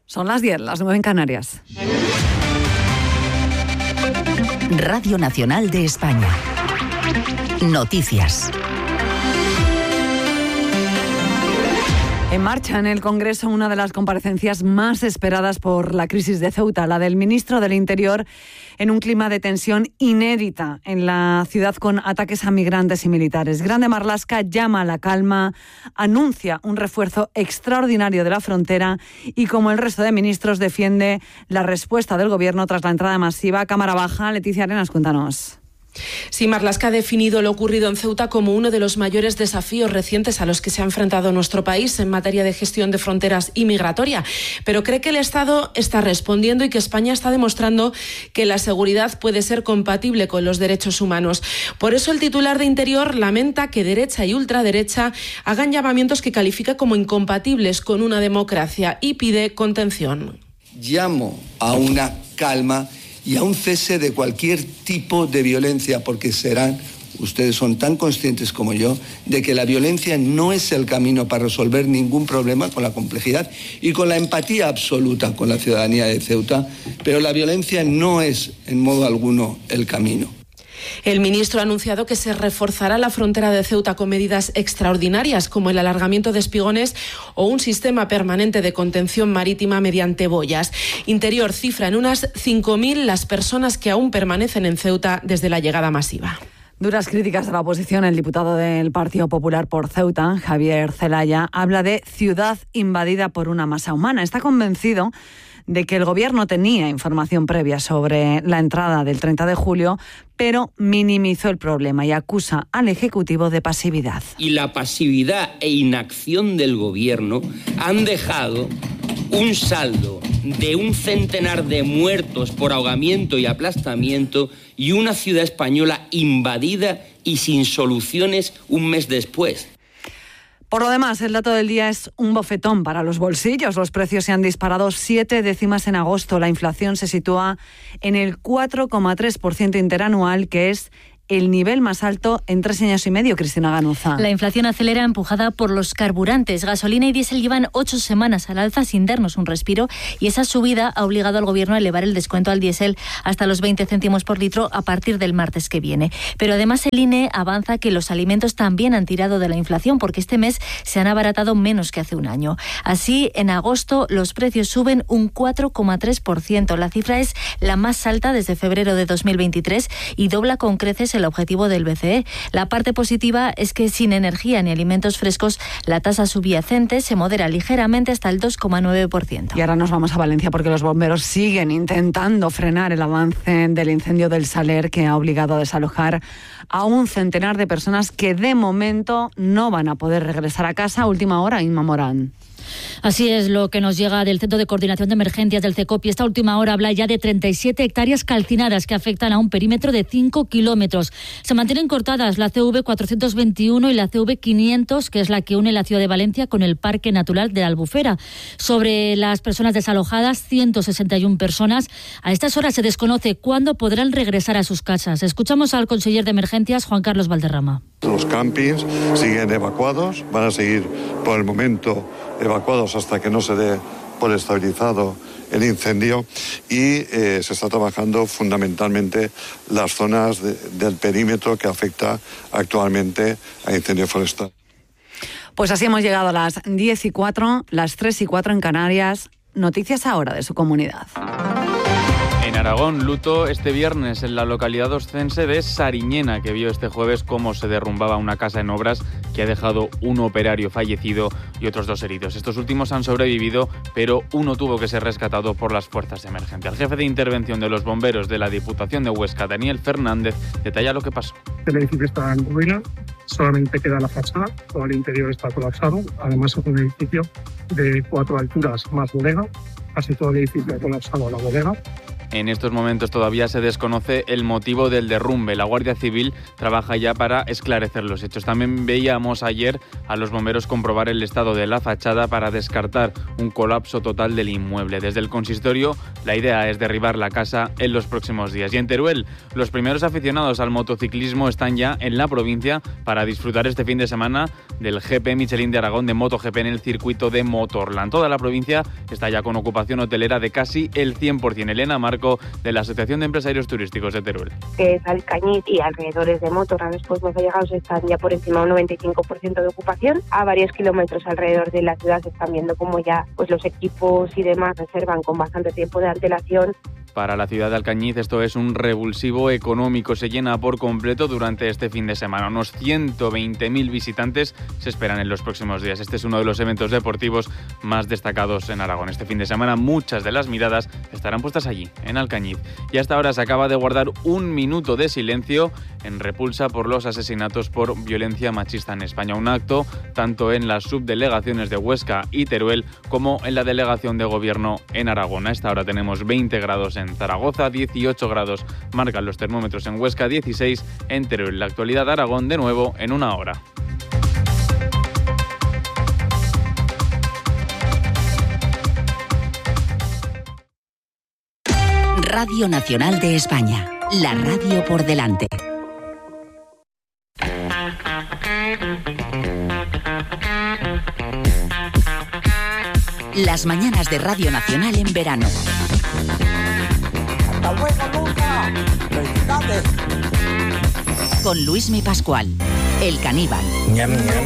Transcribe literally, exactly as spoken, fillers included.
Son las diez, las nueve en Canarias. Radio Nacional de España. Noticias. En marcha en el Congreso una de las comparecencias más esperadas por la crisis de Ceuta, la del ministro del Interior, en un clima de tensión inédita en la ciudad con ataques a migrantes y militares. Grande Marlaska llama a la calma, anuncia un refuerzo extraordinario de la frontera y, como el resto de ministros, defiende la respuesta del Gobierno tras la entrada masiva. Cámara Baja, Leticia Arenas, cuéntanos. Sí, Marlaska ha definido lo ocurrido en Ceuta como uno de los mayores desafíos recientes a los que se ha enfrentado nuestro país en materia de gestión de fronteras y migratoria, pero cree que el Estado está respondiendo y que España está demostrando que la seguridad puede ser compatible con los derechos humanos. Por eso el titular de Interior lamenta que derecha y ultraderecha hagan llamamientos que califica como incompatibles con una democracia y pide contención. Llamo a una calma y a un cese de cualquier tipo de violencia, porque serán, ustedes son tan conscientes como yo, de que la violencia no es el camino para resolver ningún problema, con la complejidad y con la empatía absoluta con la ciudadanía de Ceuta, pero la violencia no es en modo alguno el camino. El ministro ha anunciado que se reforzará la frontera de Ceuta con medidas extraordinarias como el alargamiento de espigones o un sistema permanente de contención marítima mediante boyas. Interior cifra en unas cinco mil las personas que aún permanecen en Ceuta desde la llegada masiva. Duras críticas de la oposición. El diputado del Partido Popular por Ceuta, Javier Zelaya, habla de ciudad invadida por una masa humana. Está convencido de que el Gobierno tenía información previa sobre la entrada del treinta de julio, pero minimizó el problema y acusa al Ejecutivo de pasividad. Y la pasividad e inacción del Gobierno han dejado un saldo de un centenar de muertos por ahogamiento y aplastamiento y una ciudad española invadida y sin soluciones un mes después. Por lo demás, el dato del día es un bofetón para los bolsillos. Los precios se han disparado siete décimas en agosto. La inflación se sitúa en el cuatro coma tres por ciento interanual, que es el nivel más alto en tres años y medio, Cristina Ganuza. La inflación acelera empujada por los carburantes. Gasolina y diésel llevan ocho semanas al alza sin darnos un respiro y esa subida ha obligado al Gobierno a elevar el descuento al diésel hasta los veinte céntimos por litro a partir del martes que viene. Pero además el I N E avanza que los alimentos también han tirado de la inflación porque este mes se han abaratado menos que hace un año. Así, en agosto los precios suben un cuatro coma tres por ciento. La cifra es la más alta desde febrero de dos mil veintitrés y dobla con creces el objetivo del B C E. La parte positiva es que sin energía ni alimentos frescos la tasa subyacente se modera ligeramente hasta el dos coma nueve por ciento. Y ahora nos vamos a Valencia porque los bomberos siguen intentando frenar el avance del incendio del Saler, que ha obligado a desalojar a un centenar de personas que de momento no van a poder regresar a casa. A última hora, Inma Morán. Así es lo que nos llega del Centro de Coordinación de Emergencias del CECOPI. Esta última hora habla ya de treinta y siete hectáreas calcinadas que afectan a un perímetro de cinco kilómetros. Se mantienen cortadas la C V cuatrocientos veintiuno y la C V quinientos, que es la que une la ciudad de Valencia con el Parque Natural de la Albufera. Sobre las personas desalojadas, ciento sesenta y una personas. A estas horas se desconoce cuándo podrán regresar a sus casas. Escuchamos al conseller de Emergencias, Juan Carlos Valderrama. Los campings siguen evacuados, van a seguir por el momento evacuados hasta que no se dé por estabilizado el incendio y eh, se está trabajando fundamentalmente las zonas de, del perímetro que afecta actualmente a incendio forestal. Pues así hemos llegado a las diez y cuatro, las tres y cuatro en Canarias. Noticias ahora de su comunidad. En Aragón, luto este viernes en la localidad oscense de Sariñena, que vio este jueves cómo se derrumbaba una casa en obras que ha dejado un operario fallecido y otros dos heridos. Estos últimos han sobrevivido, pero uno tuvo que ser rescatado por las fuerzas de emergencia. El jefe de intervención de los bomberos de la Diputación de Huesca, Daniel Fernández, detalla lo que pasó. El edificio está en ruina, solamente queda la fachada, todo el interior está colapsado. Además es un edificio de cuatro alturas más bodega, casi todo el edificio ha colapsado la bodega. En estos momentos todavía se desconoce el motivo del derrumbe. La Guardia Civil trabaja ya para esclarecer los hechos. También veíamos ayer a los bomberos comprobar el estado de la fachada para descartar un colapso total del inmueble. Desde el consistorio, la idea es derribar la casa en los próximos días. Y en Teruel, los primeros aficionados al motociclismo están ya en la provincia para disfrutar este fin de semana del G P Michelin de Aragón de MotoGP en el circuito de Motorland. Toda la provincia está ya con ocupación hotelera de casi el cien por ciento. Elena Marco, de la Asociación de Empresarios Turísticos de Teruel. Que es Alcañiz y alrededores de Motorland, después más allegados, están ya por encima de un noventa y cinco por ciento de ocupación. A varios kilómetros alrededor de la ciudad se están viendo como ya pues los equipos y demás reservan con bastante tiempo de antelación. Para la ciudad de Alcañiz esto es un revulsivo económico. Se llena por completo durante este fin de semana. Unos ciento veinte mil visitantes se esperan en los próximos días. Este es uno de los eventos deportivos más destacados en Aragón. Este fin de semana muchas de las miradas estarán puestas allí, en Alcañiz. Y hasta ahora se acaba de guardar un minuto de silencio en repulsa por los asesinatos por violencia machista en España. Un acto tanto en las subdelegaciones de Huesca y Teruel como en la delegación de gobierno en Aragón. A esta hora tenemos veinte grados en Zaragoza, dieciocho grados marcan los termómetros en Huesca, dieciséis en Teruel. La actualidad de Aragón de nuevo en una hora. Radio Nacional de España, la radio por delante. Las mañanas de Radio Nacional en verano. ¡Hasta luego, Luca! ¡Felicidades! Con Luismi Pascual, el caníbal. Ñam, ñam.